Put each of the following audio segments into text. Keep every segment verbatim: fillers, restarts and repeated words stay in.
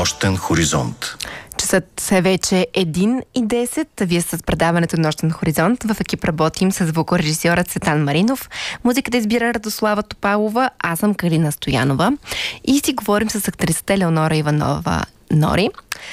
Нощен хоризонт. Часът е вече един и десет. Вие с предаването Нощен хоризонт. В екип работим с звукорежисьорът Цветан Маринов. Музиката избира Радослава Топалова. Аз съм Калина Стоянова. И си говорим с актрисата Елеонора Иванова Нори.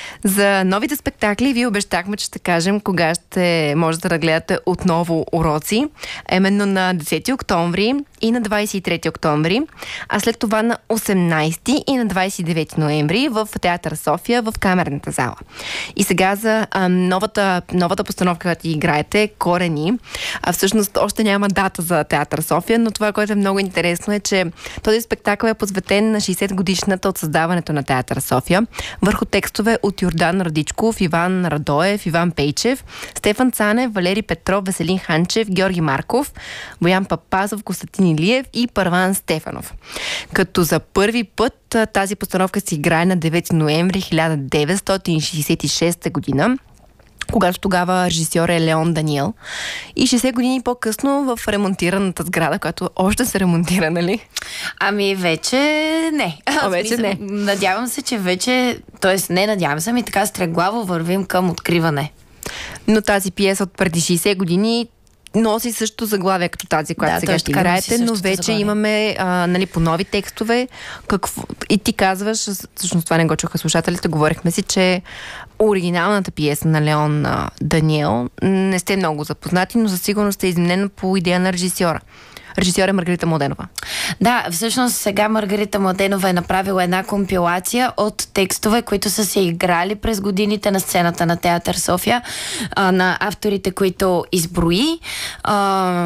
За новите спектакли ви обещахме, че ще кажем кога ще можете да гледате отново уроци. Именно на десети октомври и на двадесет и трети октомври, а след това на осемнадесети и на двадесет и девети ноември в Театър София в Камерната зала. И сега за а, новата, новата постановка, която играете, Корени. А всъщност още няма дата за Театър София, но това, което е много интересно, е, че този спектакъл е посветен на шейсет годишната от създаването на Театър София, върху текстове от Йордан Радичков, Иван Радоев, Иван Пейчев, Стефан Цанев, Валери Петров, Веселин Ханчев, Георги Марков, Боян Папазов, Константин Илиев и Първан Стефанов. Като за първи път тази постановка се играе на девети ноември хиляда деветстотин шейсет и шеста година, когато тогава режисьор е Леон Даниел. И шейсет години по-късно в ремонтираната сграда, която още се ремонтира, нали? Ами вече не. А, вече не. Надявам се, че вече, т.е. не надявам се, ами така стреглаво вървим към откриване. Но тази пиеса от преди шейсет години носи също заглавие като тази, която да, сега ще играете, но вече заглавие. Имаме а, нали, по нови текстове. Какво... И ти казваш, всъщност това не го чуха слушателите, говорихме си, че оригиналната пиеса на Леон а, Даниел не сте много запознати, но със сигурност е изменена по идея на режисьора. Режисьор е Маргарита Младенова. Да, всъщност сега Маргарита Младенова е направила една компилация от текстове, които са се играли през годините на сцената на Театър София, а, на авторите, които изброи. А,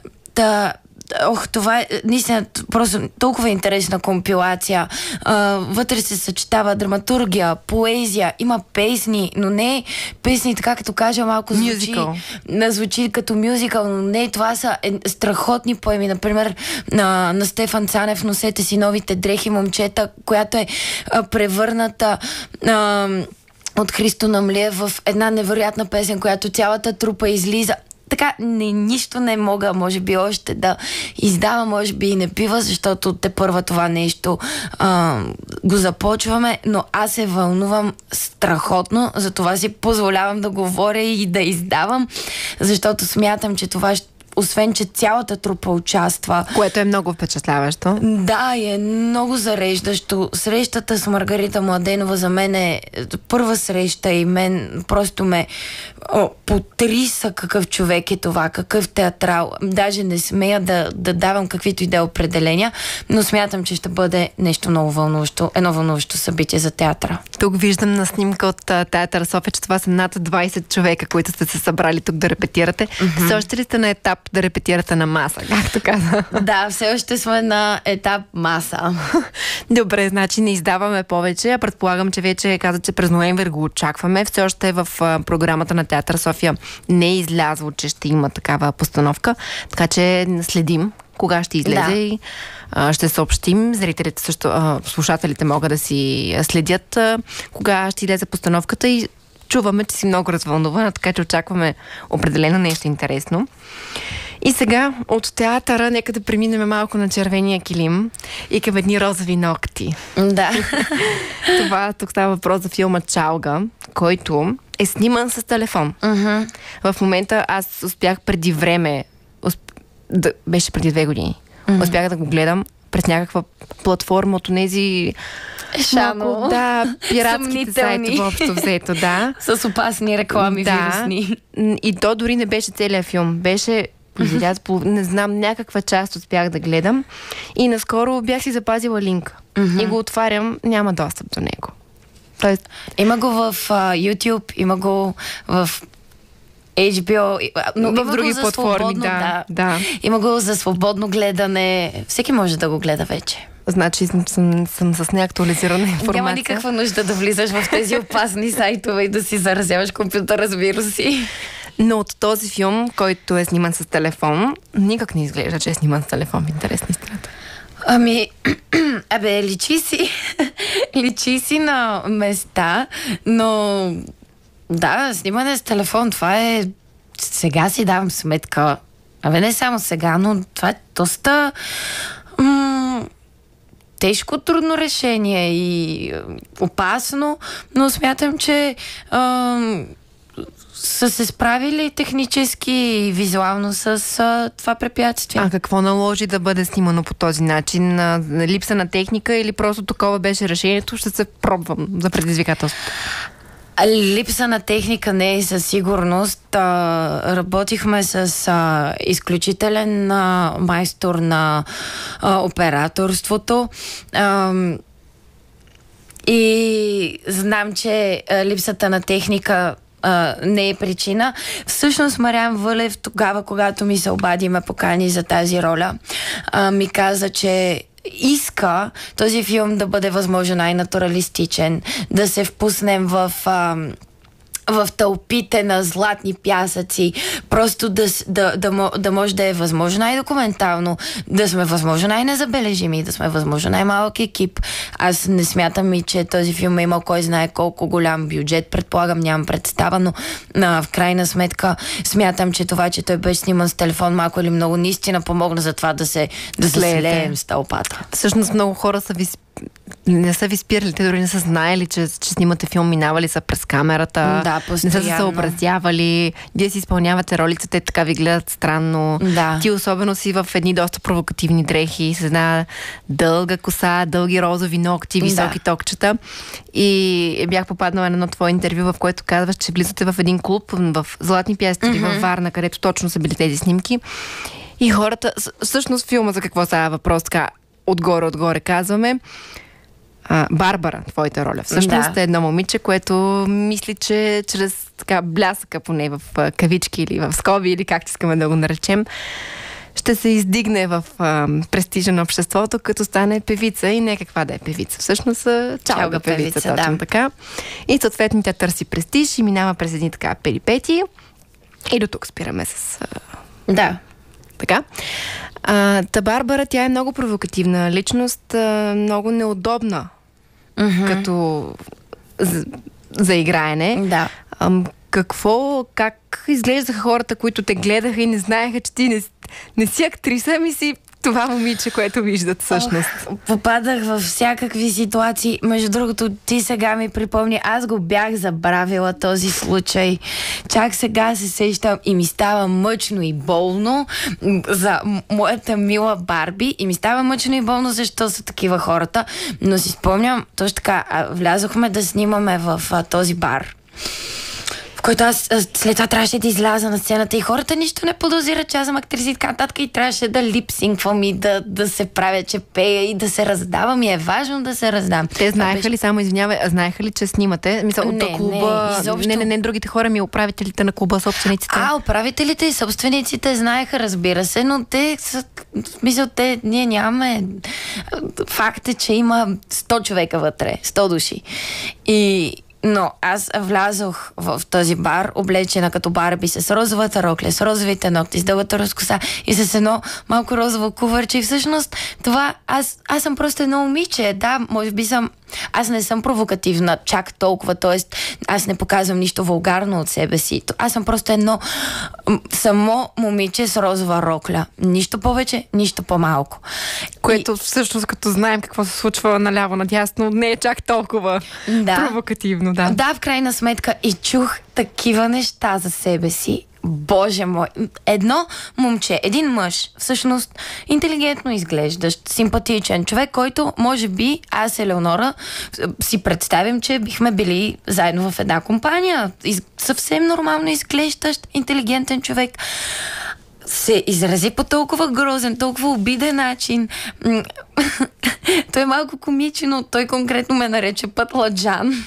да, Ох, това е наистина просто толкова интересна компилация. А, вътре се съчетава драматургия, поезия, има песни, но не песни така, като кажа, малко звучи, звучи като мюзикъл, но не, това са е, страхотни поеми. Например, на, на Стефан Цанев "Носете си новите дрехи, момчета", която е а, превърната а, от Христо Намлиев в една невероятна песен, която цялата трупа излиза. Така, не, нищо не мога, може би, още да издава, може би и не пива, защото те първа това нещо а, го започваме, но аз се вълнувам страхотно, затова си позволявам да говоря и да издавам, защото смятам, че това ще, освен че цялата трупа участва. Което е много впечатляващо. Да, и е много зареждащо. Срещата с Маргарита Младенова за мен е първа среща и мен просто ме о, потриса какъв човек е това, какъв театрал. Даже не смея да, да давам каквито и да е определения, но смятам, че ще бъде нещо много вълнуващо, едно вълнуващо събитие за театъра. Тук виждам на снимка от Театър София, че това са над двадесет човека, които сте се събрали тук да репетирате. Mm-hmm. Все още ли сте на етап да репетирате на маса, както каза? Да, все още сме на етап маса. Добре, значи не издаваме повече. Предполагам, че вече каза, че през ноември го очакваме. Все още е в а, програмата на Театър София. Не е излязло, че ще има такава постановка. Така че следим кога ще излезе да. И а, ще съобщим. Зрителите също, а, слушателите могат да си следят а, кога ще излезе постановката и чуваме, че си много развълнувана, така че очакваме определено нещо интересно. И сега от театъра нека да преминем малко на червения килим и към едни розови ногти. Да. Това тук става въпрос за филма "Чалга", който е сниман с телефон. Uh-huh. В момента аз успях преди време, усп... да, беше преди две години, uh-huh. успях да го гледам през някаква платформа от тези Шано. Малко, да, пиратските сайта общо взето, да. С опасни реклами, да. Вирусни. И то дори не беше целият филм. Беше, mm-hmm. не знам, някаква част успях да гледам. И наскоро бях си запазила линк. Mm-hmm. И го отварям, няма достъп до него. Тоест... Има го в uh, YouTube, има го в Ейч Би О, но в други платформи, да, да. да. Има го за свободно гледане. Всеки може да го гледа вече. Значи съм, съм, съм с неактуализирана информация. Няма никаква нужда да влизаш в тези опасни сайтове и да си заразяваш компютъра с вируси. Но от този филм, който е сниман с телефон, никак не изглежда, че е сниман с телефон, в интерес на истината. Ами, абе, личи си, личи си на места, но да, снимане с телефон, това е, сега си давам сметка, абе не само сега, но това е доста м- тежко, трудно решение и опасно, но смятам, че а, са се справили технически и визуално с а, това препятствие. А какво наложи да бъде снимано по този начин? А, липса на техника или просто такова беше решението? Ще се пробвам за предизвикателството. Липса на техника не е със сигурност. А, работихме с а, изключителен а, майстор на а, операторството. А, и знам, че а, липсата на техника а, не е причина. Всъщност Мариан Вълев тогава, когато ми се обади и ме покани за тази роля, а, ми каза, че иска този филм да бъде възможно най-натуралистичен, да се впуснем в... А, в тълпите на златни пясъци, просто да, да, да, да може да е възможно най-документално, да сме възможно най-незабележими, да сме възможно най-малък екип. Аз не смятам и, че този филм е имал кой знае колко голям бюджет, предполагам, нямам представа, но а, в крайна сметка смятам, че това, че той беше сниман с телефон малко или много, наистина помогна за това да се да слеем с тълпата. Всъщност много хора са ви не са ви спирали, те дори не са знаели, че, че снимате филм, минавали са през камерата, да, не са се съобразявали, вие си изпълнявате ролите, те така ви гледат странно. Да. Ти особено си в едни доста провокативни дрехи, с една дълга коса, дълги розови ногти, високи да. токчета. И бях попаднала на едно твое интервю, в което казваш, че влизате в един клуб в Златни пясъци mm-hmm. във Варна, където точно са били тези снимки. И хората, всъщност филма за какво става въпрос, така отгоре-отгоре казваме. А, Барбара, твоята роля. Всъщност да. е едно момиче, което мисли, че чрез така блясъка поне в кавички или в скоби, или както искаме да го наречем, ще се издигне в а, престижа на обществото, като стане певица и не каква да е певица. Всъщност чалга, чалга певица, певица точно да. така. И съответно тя търси престиж и минава през едни така перипети. И до тук спираме с... А... Да. Така. А, та Барбара, тя е много провокативна личност, а, много неудобна mm-hmm. като за, за играене. Да. А, какво, как изглеждаха хората, които те гледаха и не знаеха, че ти не, не си актриса, ами си това момиче, което виждат всъщност. Ох, попадах във всякакви ситуации. Между другото, ти сега ми припомни, аз го бях забравила този случай. Чак сега се сещам и ми става мъчно и болно за моята мила Барби. И ми става мъчно и болно, защо са такива хората. Но си спомням, точно така, влязохме да снимаме в а, този бар, в който аз след това трябваше да изляза на сцената и хората нищо не подозират, че аз съм актриса и така нататък и трябваше да липсинквам и да, да се правя, че пея и да се раздавам и е важно да се раздам. Те знаеха беше... ли, само извинявай, знаеха ли, че снимате? Мисля, от не, клуба... Не, изобщо... не, не, не, другите хора ми, управителите на клуба, собствениците. А, управителите и собствениците знаеха, разбира се, но те са... Мисля, те, ние нямаме... Факт е, че има сто човека вътре, сто души. И... Но аз влязох в този бар, облечена като Барби, с розовата рокля, с розовите ногти, с дългата разкоса и с едно малко розово кувърче. И всъщност това, аз, аз съм просто едно момиче. Да, може би съм... Аз не съм провокативна чак толкова, т.е. аз не показвам нищо вулгарно от себе си. Аз съм просто едно само момиче с розова рокля. Нищо повече, нищо по-малко. Което и... всъщност, като знаем какво се случва наляво надясно, не е чак толкова да. провокативно. Да. да, в крайна сметка и чух такива неща за себе си. Боже мой, едно момче, един мъж, всъщност интелигентно изглеждащ, симпатичен човек, който може би аз, Елеонора, си представим, че бихме били заедно в една компания. Из, съвсем нормално изглеждащ, интелигентен човек се изрази по толкова грозен, толкова обиден начин. Той е малко комичен, но той конкретно ме нарече пътладжан.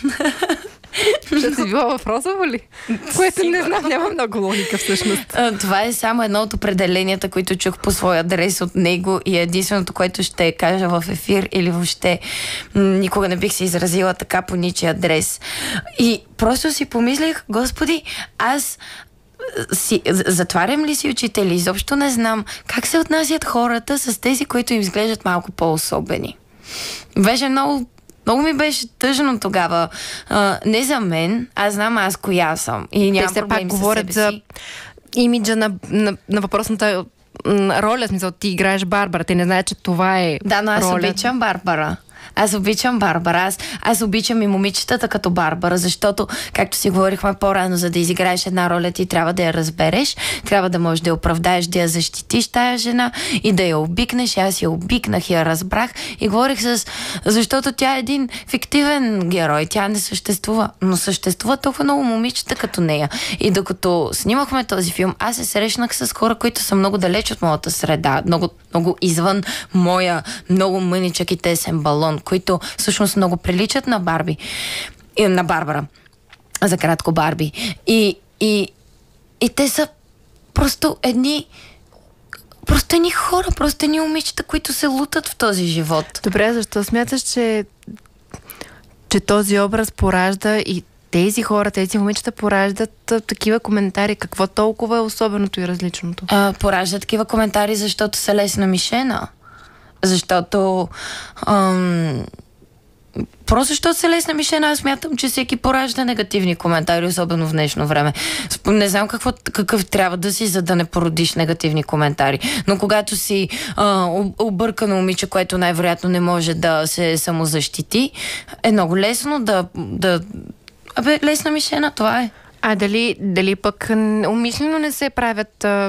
Ще си била в розово ли? Което не знам, няма много логика всъщност. Това е само едно от определенията, които чух по своя адрес от него и единственото, което ще кажа в ефир или въобще никога не бих се изразила така по ничия адрес. И просто си помислих, Господи, аз си, затварям ли си очите или изобщо не знам как се отнасят хората с тези, които им изглеждат малко по-особени. Беше много Много ми беше тъжно тогава. А, не за мен, аз знам аз коя съм. И нямам проблем с себе си. Те все пак говорят за имиджа на, на, на въпросната м, роля, смисъл, ти играеш Барбара, те не знаят, че това е Да, но аз роля. обичам Барбара. Аз обичам Барбара. Аз, аз обичам и момичетата като Барбара, защото, както си говорихме по-рано, за да изиграеш една роля, ти трябва да я разбереш, трябва да можеш да я оправдаеш, да я защитиш тая жена и да я обикнеш. Аз я обикнах и я разбрах и говорих с... Защото тя е един фиктивен герой, тя не съществува, но съществува толкова много момичета като нея. И докато снимахме този филм, аз се срещнах с хора, които са много далеч от моята среда, много, много извън моя много мъничък и тесен балон, които всъщност много приличат на Барби. И на Барбара. За кратко Барби. И, и, и те са просто едни просто едни хора, просто едни момичета, които се лутат в този живот. Добре, защо смяташ, че че този образ поражда и тези хора, тези момичета пораждат а, такива коментари? Какво толкова е особеното и различното? А, пораждат такива коментари, защото са лесна мишена. Защото ам, просто защото се лесна мишена, аз смятам, че всеки поражда негативни коментари, особено в днешно време. Не знам какво, какъв трябва да си, за да не породиш негативни коментари. Но когато си а, объркано момиче, което най-вероятно не може да се самозащити, е много лесно да... да абе, лесна мишена, това е. А дали, дали пък умишлено не се правят... А...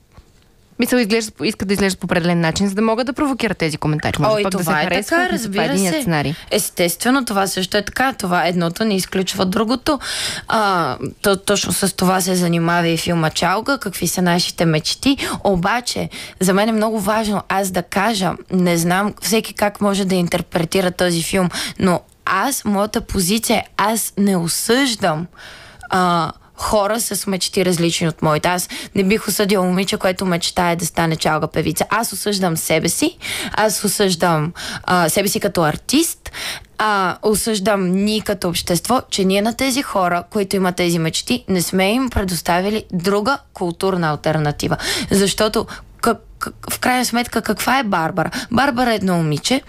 Мисля, изглежда, искат да изглеждат по определен начин, за да могат да провокират тези коментари. Може Ой, пък това да се е харесва, така, разбира се. Сценарий. Естествено, това също е така. Това едното не изключва другото. А, то, точно с това се занимава и филма Чалга, какви са нашите мечти. Обаче, за мен е много важно аз да кажа, не знам всеки как може да интерпретира този филм, но аз, моята позиция, аз не осъждам а, хора с мечти различни от моите. Аз не бих осъдила момиче, което мечтае да стане чалга певица. Аз осъждам себе си, аз осъждам а, себе си като артист, а, осъждам ние като общество, че ние на тези хора, които имат тези мечти, не сме им предоставили друга културна алтернатива. Защото как, как, в крайна сметка каква е Барбара? Барбара е едно момиче,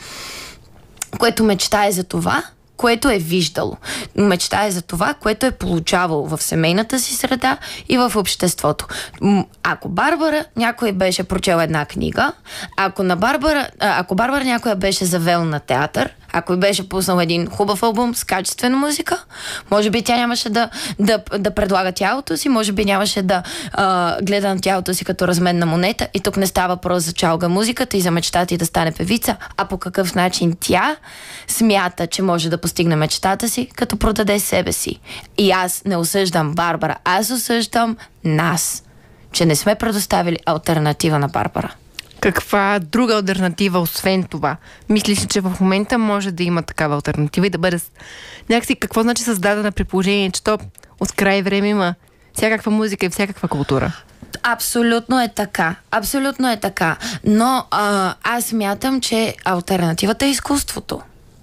което мечтае за това, което е виждало. Мечтае за това, което е получавало в семейната си среда и в обществото. Ако Барбара някой беше прочел една книга, ако на Барбара, ако Барбара някоя беше завел на театър, ако беше пуснал един хубав албум с качествена музика, може би тя нямаше да, да, да предлага тялото си, може би нямаше да а, гледа на тялото си като разменна монета. И тук не става въпрос за чалга музиката и за мечтата и да стане певица, а по какъв начин тя смята, че може да постигне мечтата си, като продаде себе си. И аз не осъждам Барбара, аз осъждам нас, че не сме предоставили алтернатива на Барбара. Каква друга алтернатива, освен това? Мислиш ли, че в момента може да има такава алтернатива и да бъде някакси какво значи създадена при положение, че то от край време има всякаква музика и всякаква култура? Абсолютно е така. Абсолютно е така. Но а, аз мятам, че алтернативата е изкуството.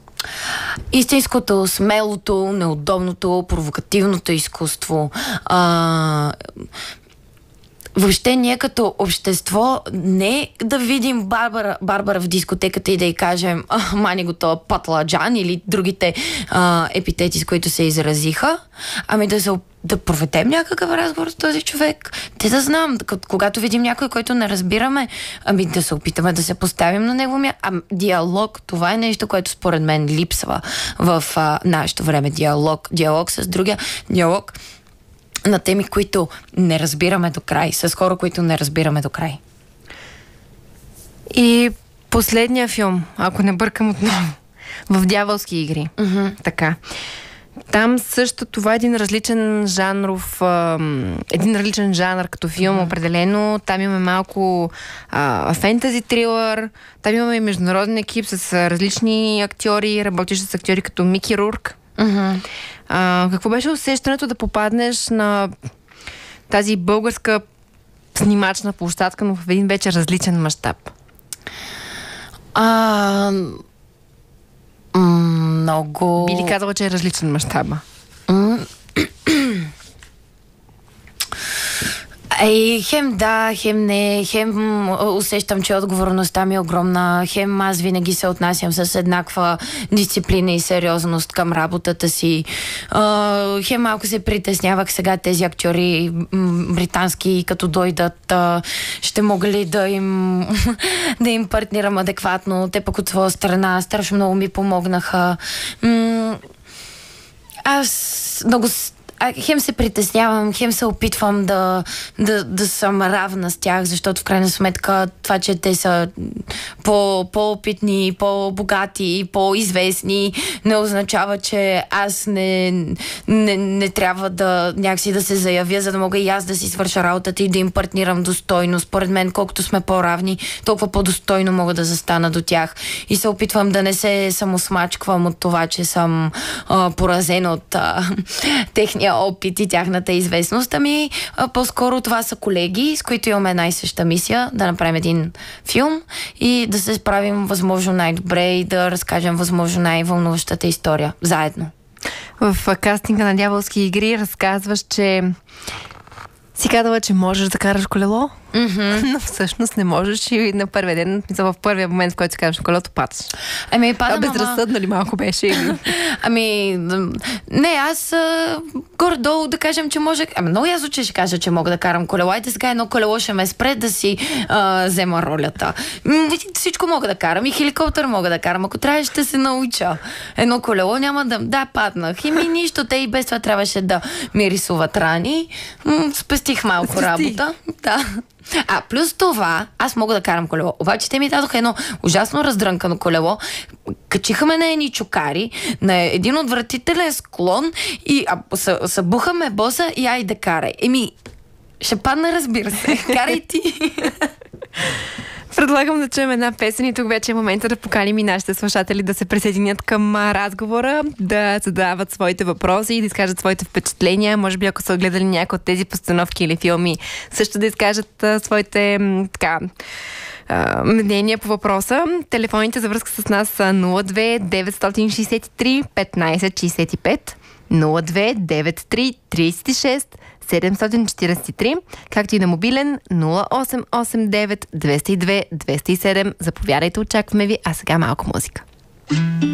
Истинското, смелото, неудобното, провокативното изкуство. А, Въобще ние като общество не да видим Барбара, Барбара в дискотеката и да й кажем а, мани го това патладжан или другите а, епитети, с които се изразиха, ами да, се, да проведем някакъв разговор с този човек. Те да знам, когато видим някой, който не разбираме, ами да се опитаме да се поставим на него. А диалог, това е нещо, което според мен липсва в а, нашето време. Диалог, диалог с другия, диалог на теми, които не разбираме до край, с хора, които не разбираме до край. И последния филм, ако не бъркам отново, в Дяволски игри. Mm-hmm. Така. Там също това е един различен жанров, а, един различен жанр като филм, mm-hmm. определено. Там имаме малко а, фентази трилър, там имаме и международен екип с а, различни актьори, работиш с актьори като Мики Рурк. Mm-hmm. А, какво беше усещането да попаднеш на тази българска снимачна площадка, но в един вече различен мащаб? А, много... Би ли казала, че е различен мащаба? Ей, хем да, хем не, хем усещам, че отговорността ми е огромна, хем аз винаги се отнасям с еднаква дисциплина и сериозност към работата си. А, хем малко се притеснявах сега тези актьори британски, като дойдат, а, ще мога ли да им да им партнирам адекватно. Те пък от своя страна страшно много ми помогнаха. М- аз много А, хем се притеснявам, хем се опитвам да, да, да съм равна с тях, защото в крайна сметка това, че те са по, по-опитни, по-богати, по-известни, не означава, че аз не, не, не трябва да някакси да се заявя, за да мога и аз да си свърша работата и да им партнирам достойно. Според мен, колкото сме по-равни, толкова по-достойно мога да застана до тях. И се опитвам да не се самосмачквам от това, че съм а, поразен от а, техния опит и тяхната известност. Ами по-скоро това са колеги, с които имаме една и съща мисия, да направим един филм и да се справим възможно най-добре и да разкажем възможно най-вълнуващата история заедно. В кастинга на Дяволски игри разказваш, че си казала, че можеш да караш колело, mm-hmm. но всъщност не можеш и на първия ден, в първия момент, в който си караш колелото, падаш. Ами, падам, а безразсъдно ли малко беше? Или? Ами, не, аз а, горе-долу да кажем, че може... Ами, много ясно, че ще кажа, че мога да карам колело. Айде сега едно колело ще ме спре да си а, взема ролята. Всичко мога да карам и хеликоптер мога да карам. Ако трябва, ще се науча. Едно колело няма да... Да, паднах. И ми нищо. Те и без това трябваше да ми рисуват рани. М- спестих малко Спести. работа. Да. А, плюс това, аз мога да карам колело. Обаче те ми дадоха едно ужасно раздрънкано колело. Качиха ме на едни чукари, на един отвратителен склон и а, събухаме боса и ай да карай. Еми, ще падна, разбира се. Карай ти. Предлагам да чуем една песен и тук вече е момента да поканим и нашите слушатели да се присъединят към разговора, да задават своите въпроси и да изкажат своите впечатления. Може би ако са гледали някои от тези постановки или филми, също да изкажат а, своите така мнения по въпроса. Телефоните за връзка с нас са нула две деветстотин шейсет и три петнайсет шейсет и пет, нула две деветдесет и три трийсет и шест седемстотин четирийсет и три, както и на мобилен нула осем осем девет двеста и две двеста и седем. Заповядайте, очакваме ви, а сега малко музика.